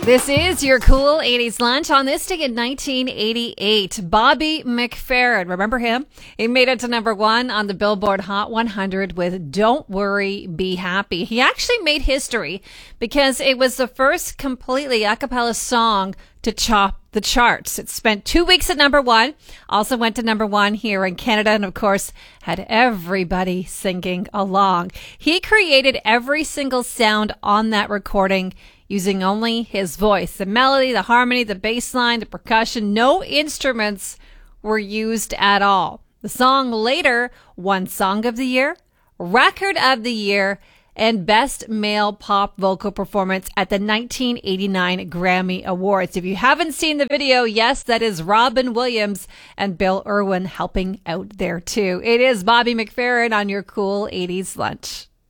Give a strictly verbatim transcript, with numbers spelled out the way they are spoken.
This is your cool eighties lunch. On this day in nineteen eighty-eight, Bobby McFerrin, remember him? He made it to number one on the Billboard Hot one hundred with Don't Worry, Be Happy. He actually made history because it was the first completely a cappella song to top the charts. It spent two weeks at number one, also went to number one here in Canada, and of course had everybody singing along. He created every single sound on that recording using only his voice. The melody, the harmony, the bass line, the percussion, no instruments were used at all. The song later won Song of the Year, Record of the Year, and Best Male Pop Vocal Performance at the nineteen eighty-nine Grammy Awards. If you haven't seen the video, yes, that is Robin Williams and Bill Irwin helping out there too. It is Bobby McFerrin on your cool eighties lunch.